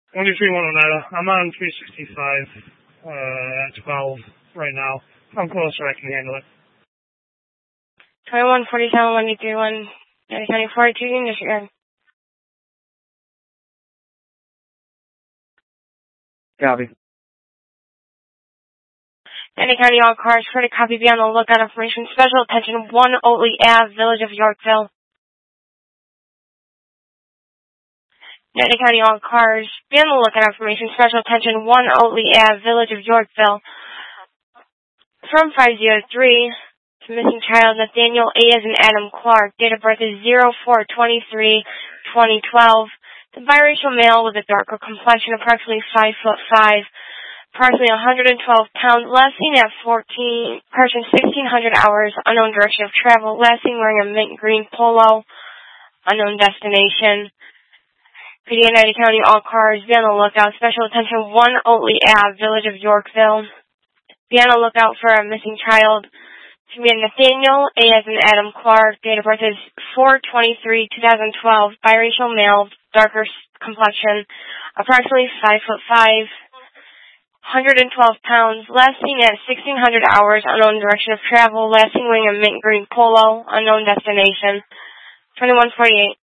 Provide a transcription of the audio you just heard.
123 Oneida. I'm on 365 at 12 right now. I'm closer. I can handle it. 2147 131, Danny County 42, Michigan. Copy. Danny County, all cars, for the copy, be on the lookout. Information, special attention, 1 Oatley Ave, Village of Yorkville. Danny County, all cars, be on the lookout. Information, special attention, 1 Oatley Ave, Village of Yorkville. From 503, to missing child Nathaniel A. as in Adam Clark. Date of birth is 04/23/2012. The biracial male with a darker complexion, approximately 5'5", approximately 112 pounds, last seen at 1600 hours, unknown direction of travel, last seen wearing a mint green polo, unknown destination. PD United County, all cars, be on the lookout. Special attention, 1 Oatley Ave, Village of Yorkville. Be on the lookout for a missing child. To be Nathaniel A. as in Adam Clark. Date of birth is 4/23/2012. Biracial male, darker complexion, approximately 5'5", 112 pounds. Last seen at 1600 hours. Unknown direction of travel. Last seen wearing a mint green polo. Unknown destination. 2148.